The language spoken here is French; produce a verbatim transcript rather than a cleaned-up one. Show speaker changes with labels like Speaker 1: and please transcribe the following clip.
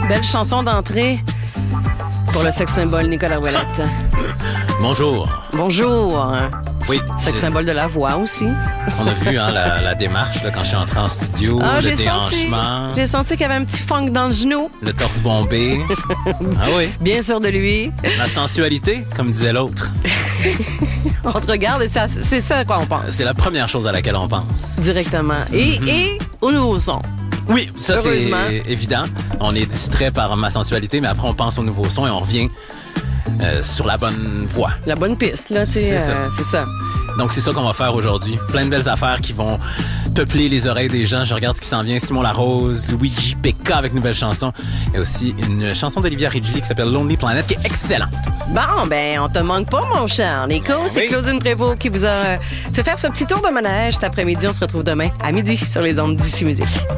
Speaker 1: Belle chanson d'entrée pour le sex symbole Nicolas Ouellette.
Speaker 2: Bonjour.
Speaker 1: Bonjour.
Speaker 2: Oui.
Speaker 1: Sex
Speaker 2: c'est-
Speaker 1: symbole de la voix aussi.
Speaker 2: On a vu hein, la, la démarche là, quand je suis entré en studio,
Speaker 1: Ah,
Speaker 2: le
Speaker 1: j'ai senti,
Speaker 2: déhanchement,
Speaker 1: j'ai senti qu'il y avait un petit funk dans le genou.
Speaker 2: le torse bombé. Ah oui.
Speaker 1: Bien sûr de lui.
Speaker 2: La sensualité, comme disait l'autre.
Speaker 1: On te regarde et c'est à- c'est ça à quoi on pense
Speaker 2: C'est la première chose à laquelle on pense.
Speaker 1: directement. Et, et au nouveau son.
Speaker 2: Oui, ça c'est
Speaker 1: Heureusement.
Speaker 2: évident. On est distrait par ma sensualité, mais après on pense au nouveau son et on revient euh, sur la bonne voie.
Speaker 1: La bonne piste, là, tu sais,
Speaker 2: C'est ça.
Speaker 1: euh, c'est ça.
Speaker 2: Donc c'est ça qu'on va faire aujourd'hui. Plein de belles affaires qui vont peupler les oreilles des gens. Je regarde ce qui s'en vient. Simon Larose, Luigi Pecca avec une nouvelle chanson. Et aussi une chanson d'Olivia Ridgely qui s'appelle Lonely Planet qui est excellente.
Speaker 1: Bon, ben, on te manque pas, mon cher. Nico, c'est
Speaker 2: oui.
Speaker 1: Claudine Prévost qui vous a euh, fait faire ce petit tour de manège cet après-midi. On se retrouve demain à midi sur les ondes d'Ici Musique.